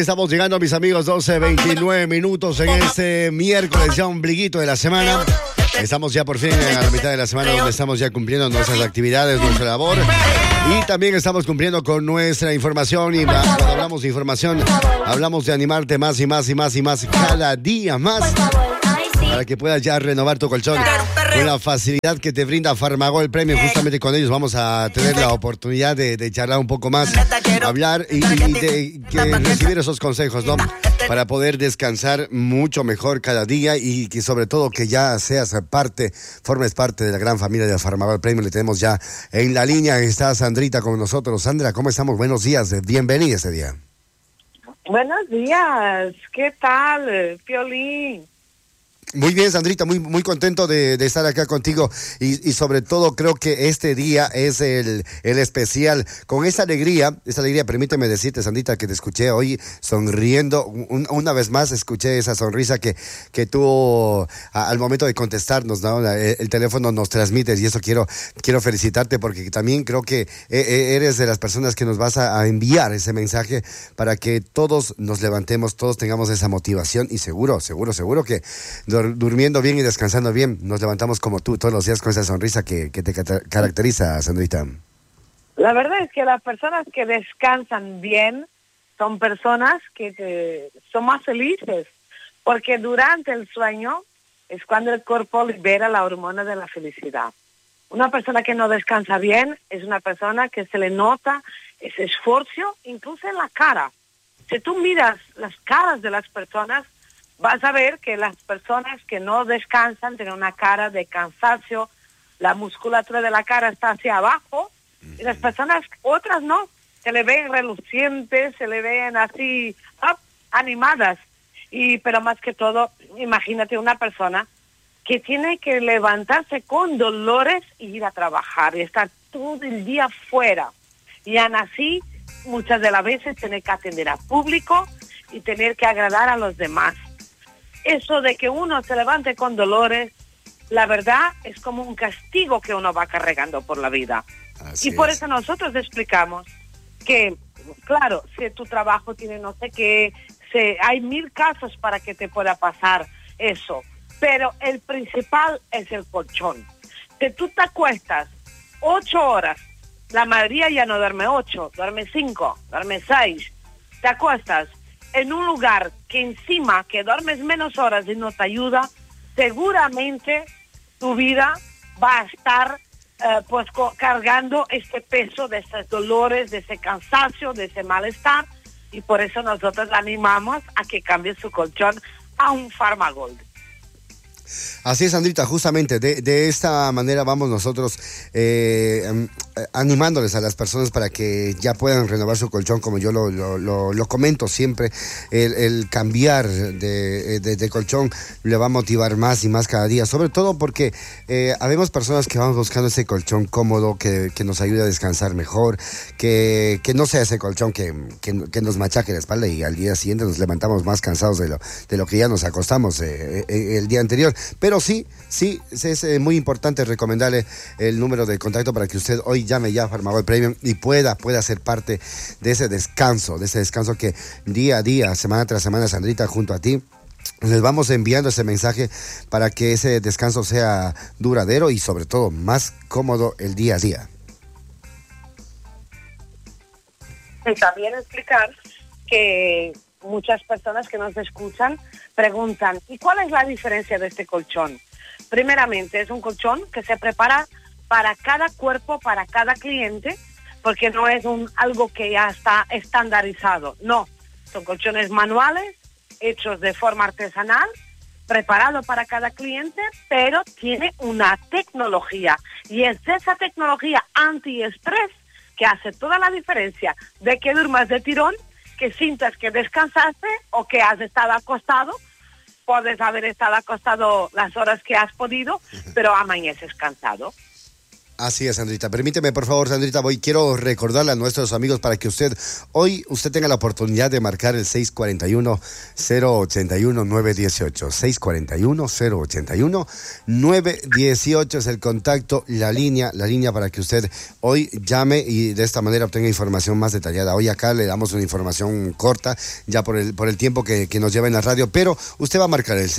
Estamos llegando, mis amigos, 12:29 minutos en este miércoles, ya ombliguito de la semana. Estamos ya por fin en la mitad de la semana, donde estamos ya cumpliendo nuestras actividades, nuestra labor. Y también estamos cumpliendo con nuestra información. Y cuando hablamos de información, hablamos de animarte más y más y más y más, cada día más, para que puedas ya renovar tu colchón con la facilidad que te brinda Farmagol Premium. Justamente con ellos vamos a tener la oportunidad de charlar un poco más, hablar y de recibir esos consejos, ¿no? Para poder descansar mucho mejor cada día y que sobre todo que ya formes parte de la gran familia de Farmagol Premium. Le tenemos ya en la línea, está Sandrita con nosotros. Sandra, ¿cómo estamos? Buenos días, bienvenida este día. Buenos días, ¿qué tal, Piolín? Muy bien, Sandrita, muy contento de estar acá contigo y sobre todo creo que este día es el especial. Con esa alegría, permíteme decirte, Sandrita, que te escuché hoy sonriendo. Una vez más escuché esa sonrisa que tú al momento de contestarnos, ¿no? El teléfono nos transmites, y eso quiero felicitarte, porque también creo que eres de las personas que nos vas a enviar ese mensaje para que todos nos levantemos, todos tengamos esa motivación, y seguro que durmiendo bien y descansando bien, nos levantamos como tú todos los días con esa sonrisa que te caracteriza, Sandrita. La verdad es que las personas que descansan bien son personas que son más felices, porque durante el sueño es cuando el cuerpo libera la hormona de la felicidad. Una persona que no descansa bien es una persona que se le nota ese esfuerzo incluso en la cara. Si tú miras las caras de las personas, vas a ver que las personas que no descansan tienen una cara de cansancio, la musculatura de la cara está hacia abajo, y las personas, otras no, se le ven relucientes, se le ven así, animadas. Pero más que todo, imagínate una persona que tiene que levantarse con dolores y ir a trabajar y estar todo el día fuera. Y aún así, muchas de las veces tener que atender al público y tener que agradar a los demás. Eso de que uno se levante con dolores, la verdad es como un castigo que uno va cargando por la vida. Y por eso nosotros explicamos que, claro, si tu trabajo tiene no sé qué, hay 1000 casos para que te pueda pasar eso, pero el principal es el colchón. Si tú te acuestas 8 horas, la mayoría ya no duerme 8, duerme 5, duerme 6, te acuestas en un lugar que encima que duermes menos horas y no te ayuda, seguramente tu vida va a estar cargando este peso de esos dolores, de ese cansancio, de ese malestar, y por eso nosotros la animamos a que cambie su colchón a un Farmagol. Así es, Sandrita, justamente de esta manera vamos nosotros animándoles a las personas para que ya puedan renovar su colchón, como yo lo comento siempre. El cambiar de colchón le va a motivar más y más cada día, sobre todo porque habemos personas que vamos buscando ese colchón cómodo, que nos ayude a descansar mejor, que no sea ese colchón que nos machaque la espalda y al día siguiente nos levantamos más cansados de lo que ya nos acostamos el día anterior. Pero sí, es muy importante recomendarle el número de contacto para que usted hoy llame ya a Farmagol Premium y pueda ser parte de ese descanso que día a día, semana tras semana, Sandrita, junto a ti, les vamos enviando ese mensaje para que ese descanso sea duradero y sobre todo más cómodo el día a día. Y también explicar que muchas personas que nos escuchan preguntan, ¿y cuál es la diferencia de este colchón? Primeramente, es un colchón que se prepara para cada cuerpo, para cada cliente, porque no es algo que ya está estandarizado. No, son colchones manuales, hechos de forma artesanal, preparado para cada cliente, pero tiene una tecnología. Y es esa tecnología antiestrés que hace toda la diferencia de que durmas de tirón, que sientas que descansaste o que has estado acostado. Puedes haber estado acostado las horas que has podido, pero amaneces cansado. Así es, Sandrita. Permíteme, por favor, Sandrita, quiero recordarle a nuestros amigos para que usted tenga la oportunidad de marcar el 641-081-918. 641-081-918 es el contacto, la línea para que usted hoy llame y de esta manera obtenga información más detallada. Hoy acá le damos una información corta, ya por el tiempo que nos lleva en la radio, pero usted va a marcar el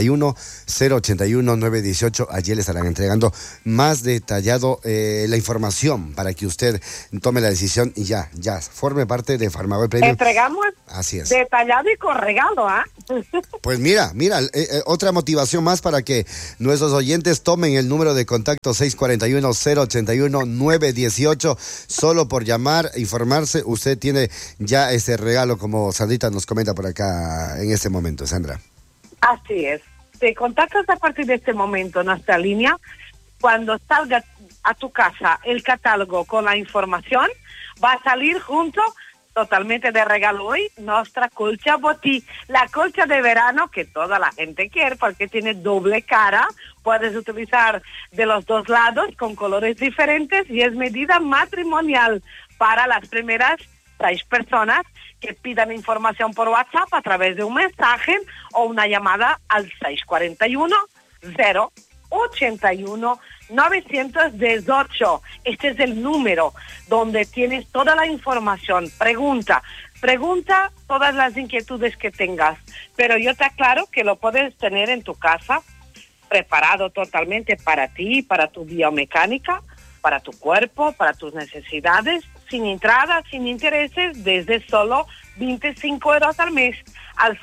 641-081-918. Allí le estarán entregando más detallado la información para que usted tome la decisión y ya forme parte de Farmagol Premium. Entregamos así es, detallado y con regalo, ¿ah? Pues mira, otra motivación más para que nuestros oyentes tomen el número de contacto 641-081-918. Solo por llamar, informarse, usted tiene ya ese regalo, como Sandrita nos comenta por acá en este momento, Sandra. Así es. Te contactas a partir de este momento en nuestra línea. Cuando salga a tu casa el catálogo con la información, va a salir junto, totalmente de regalo hoy, nuestra colcha Botí, la colcha de verano que toda la gente quiere porque tiene doble cara, puedes utilizar de los dos lados con colores diferentes y es medida matrimonial para las primeras 6 personas que pidan información por WhatsApp a través de un mensaje o una llamada al 641-081-918. Este es el número donde tienes toda la información. Pregunta todas las inquietudes que tengas, pero yo te aclaro que lo puedes tener en tu casa, preparado totalmente para ti, para tu biomecánica, para tu cuerpo, para tus necesidades, sin entrada, sin intereses, desde solo 25 euros al mes, al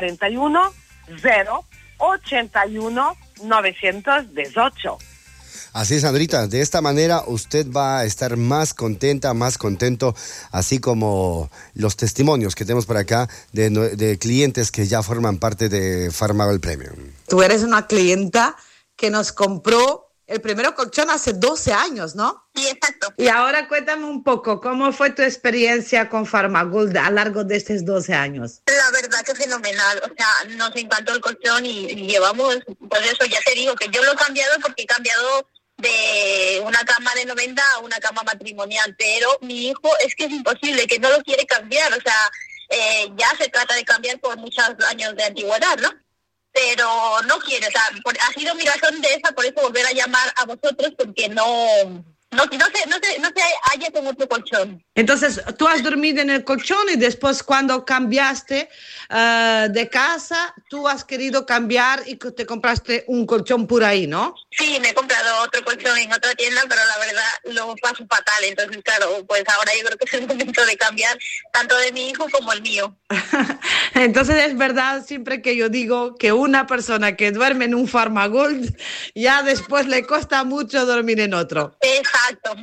641-081-918. Así es, Sandrita. De esta manera usted va a estar más contenta, más contento, así como los testimonios que tenemos por acá de clientes que ya forman parte de Farmagol Premium. Tú eres una clienta que nos compró el primer colchón hace 12 años, ¿no? Sí, exacto. Y ahora cuéntame un poco, ¿cómo fue tu experiencia con Farmagol a lo largo de estos 12 años? La verdad que fenomenal, o sea, nos encantó el colchón y llevamos, pues eso, ya te digo, que yo lo he cambiado porque he cambiado de una cama de 90 a una cama matrimonial, pero mi hijo es que es imposible, que no lo quiere cambiar, o sea, ya se trata de cambiar por muchos años de antigüedad, ¿no? Pero no quiere, o sea, ha sido mi razón de esa, por eso volver a llamar a vosotros, porque no se halla con otro colchón. Entonces, tú has dormido en el colchón y después cuando cambiaste de casa, tú has querido cambiar y te compraste un colchón por ahí, ¿no? Sí, me he comprado otro colchón en otra tienda, pero la verdad lo paso fatal. Entonces, claro, pues ahora yo creo que es el momento de cambiar tanto de mi hijo como el mío. Entonces, es verdad siempre que yo digo que una persona que duerme en un Farmagol, ya después le cuesta mucho dormir en otro. Exacto.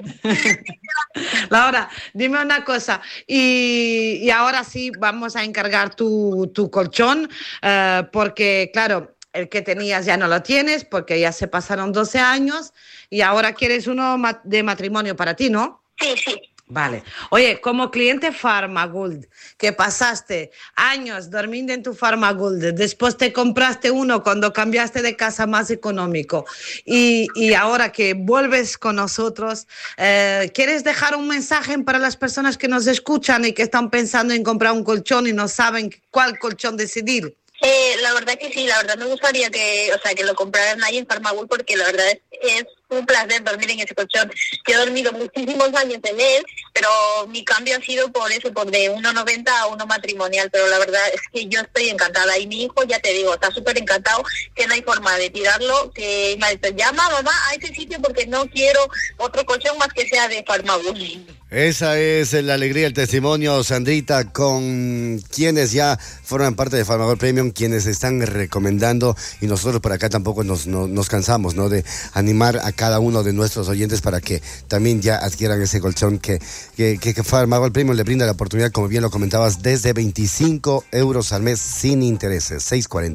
Laura, dime una cosa, y ahora sí vamos a encargar tu colchón, porque claro, el que tenías ya no lo tienes, porque ya se pasaron 12 años, y ahora quieres uno de matrimonio para ti, ¿no? Sí, sí. Vale. Oye, como cliente Farmagol, que pasaste años durmiendo en tu Farmagol, después te compraste uno cuando cambiaste de casa más económico y ahora que vuelves con nosotros, ¿quieres dejar un mensaje para las personas que nos escuchan y que están pensando en comprar un colchón y no saben cuál colchón decidir? La verdad que sí, la verdad me gustaría que lo compraran ahí en Farmagol, porque la verdad es un placer dormir en ese colchón. Yo he dormido muchísimos años en él, pero mi cambio ha sido por eso, por de 1,90 a uno matrimonial, pero la verdad es que yo estoy encantada y mi hijo, ya te digo, está súper encantado, que no hay forma de tirarlo, que me ha dicho, llama mamá a ese sitio porque no quiero otro colchón más que sea de Farmagol. Esa es la alegría, el testimonio, Sandrita, con quienes ya forman parte de Farmagol Premium, quienes están recomendando, y nosotros por acá tampoco nos cansamos, ¿no?, de animar a cada uno de nuestros oyentes para que también ya adquieran ese colchón que Farmagol Premium le brinda la oportunidad, como bien lo comentabas, desde 25 euros al mes sin intereses.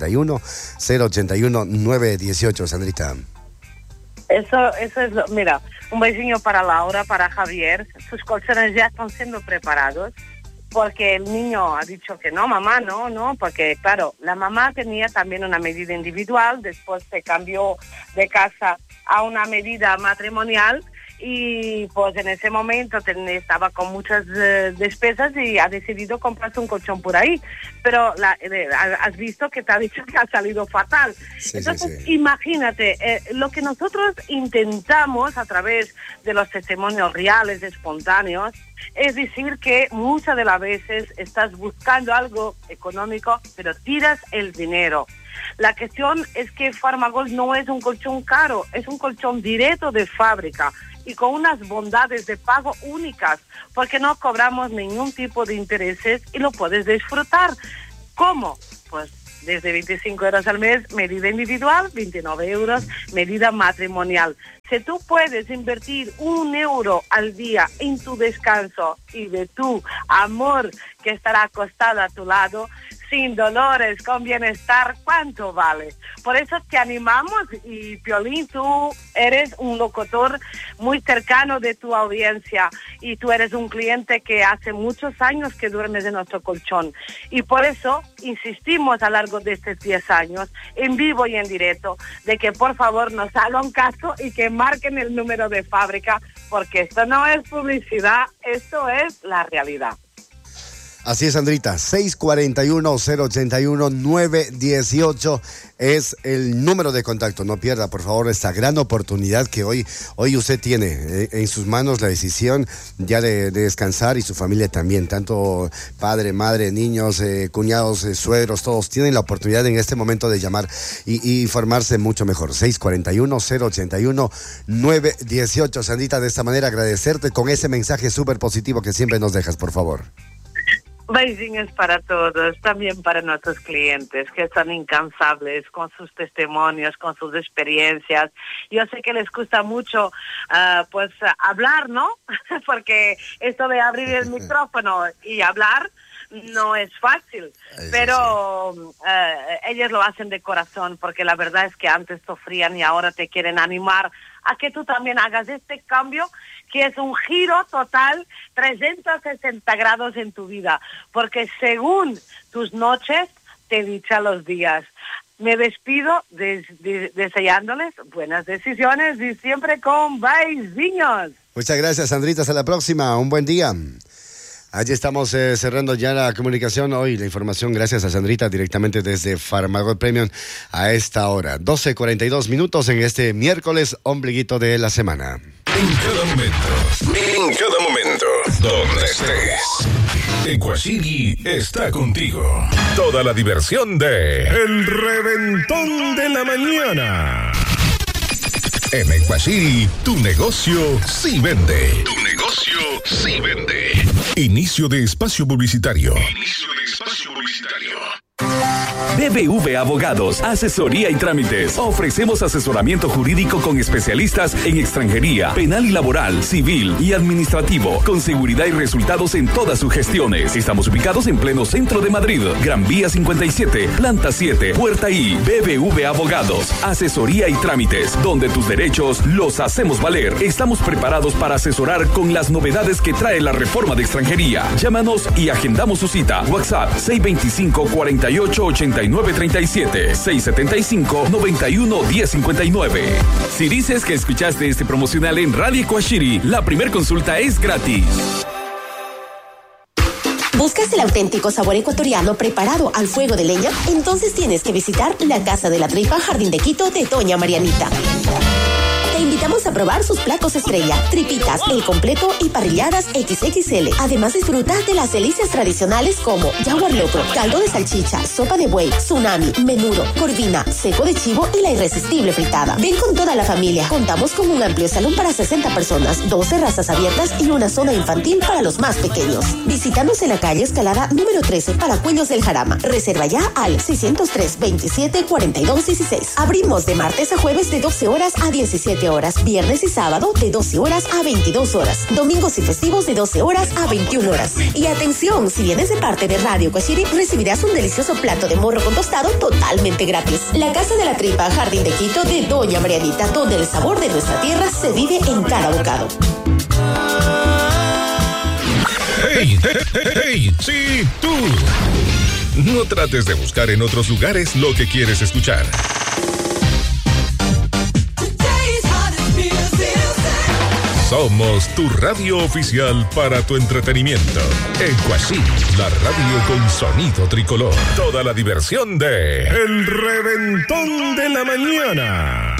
641-081-918, Sandrita. Eso es mira, un besillo para Laura, para Javier. Sus colchones ya están siendo preparados. porque el niño ha dicho que no, mamá, no, porque claro, la mamá tenía también una medida individual, después se cambió de casa a una medida matrimonial y pues en ese momento estaba con muchas despesas y ha decidido comprarse un colchón por ahí, pero has visto que te ha dicho que ha salido fatal. Sí, entonces sí. Imagínate, lo que nosotros intentamos a través de los testimonios reales, espontáneos, es decir que muchas de las veces estás buscando algo económico, pero tiras el dinero. La cuestión es que Farmagold no es un colchón caro, es un colchón directo de fábrica y con unas bondades de pago únicas, porque no cobramos ningún tipo de intereses y lo puedes disfrutar. ¿Cómo? Pues desde 25 euros al mes, medida individual, 29 euros, medida matrimonial. Si tú puedes invertir 1 euro al día en tu descanso y de tu amor que estará acostado a tu lado, sin dolores, con bienestar, ¿cuánto vale? Por eso te animamos y Piolín, tú eres un locutor muy cercano de tu audiencia y tú eres un cliente que hace muchos años que duermes en nuestro colchón y por eso insistimos a lo largo de estos 10 años, en vivo y en directo, de que por favor nos hagan caso y que marquen el número de fábrica, porque esto no es publicidad, esto es la realidad. Así es, Sandrita, 641-081-918 es el número de contacto. No pierda, por favor, esta gran oportunidad que hoy usted tiene en sus manos, la decisión ya de descansar y su familia también. Tanto padre, madre, niños, cuñados, suegros, todos tienen la oportunidad en este momento de llamar y formarse mucho mejor. 641-081-918. Sandrita, de esta manera agradecerte con ese mensaje súper positivo que siempre nos dejas, por favor. Beijinhos para todos, también para nuestros clientes que son incansables con sus testimonios, con sus experiencias. Yo sé que les gusta mucho hablar, ¿no? Porque esto de abrir el micrófono y hablar no es fácil, pero ellos lo hacen de corazón, porque la verdad es que antes sufrían y ahora te quieren animar a que tú también hagas este cambio, que es un giro total 360 grados en tu vida, porque según tus noches te dicha los días. Me despido deseándoles buenas decisiones y siempre con beijinhos. Muchas gracias, Sandrita, hasta la próxima, un buen día. Allí estamos cerrando ya la comunicación hoy, la información gracias a Sandrita directamente desde Farmagold Premium a esta hora, 12:42 en este miércoles ombliguito de la semana. En cada momento, donde estés, Ecuaciri está contigo. Toda la diversión de El Reventón de la Mañana. En Ecuaciri, tu negocio sí vende. Inicio de espacio publicitario. BBV Abogados, asesoría y trámites. Ofrecemos asesoramiento jurídico con especialistas en extranjería, penal y laboral, civil y administrativo, con seguridad y resultados en todas sus gestiones. Estamos ubicados en pleno centro de Madrid, Gran Vía 57, Planta 7, Puerta I. BBV Abogados, asesoría y trámites, donde tus derechos los hacemos valer. Estamos preparados para asesorar con las novedades que trae la reforma de extranjería. Llámanos y agendamos su cita. WhatsApp 625-488937, 675-91-1059. Si dices que escuchaste este promocional en Radio Ecuaciri, la primer consulta es gratis. ¿Buscas el auténtico sabor ecuatoriano preparado al fuego de leña? Entonces tienes que visitar la Casa de la Tripa Jardín de Quito de Doña Marianita. Te invitamos a probar sus platos estrella, tripitas, el completo y parrilladas XXL. Además, disfruta de las delicias tradicionales como jaguar locro, caldo de salchicha, sopa de buey, tsunami, menudo, corvina, seco de chivo y la irresistible fritada. Ven con toda la familia. Contamos con un amplio salón para 60 personas, 2 terrazas abiertas y una zona infantil para los más pequeños. Visítanos en la calle Escalada número 13, Paracuellos del Jarama. Reserva ya al 603-27-4216. Abrimos de martes a jueves de 12 horas a 17 horas, viernes y sábado de 12 horas a 22 horas, domingos y festivos de 12 horas a 21 horas. Y atención, si vienes de parte de Radio Ecuaciri, recibirás un delicioso plato de morro con tostado totalmente gratis. La Casa de la Tripa Jardín de Quito de Doña Marianita, donde el sabor de nuestra tierra se vive en cada bocado. Hey, ¡Hey! ¡Sí, tú! No trates de buscar en otros lugares lo que quieres escuchar. Somos tu radio oficial para tu entretenimiento. En Cuací, la radio con sonido tricolor. Toda la diversión de El Reventón de la Mañana.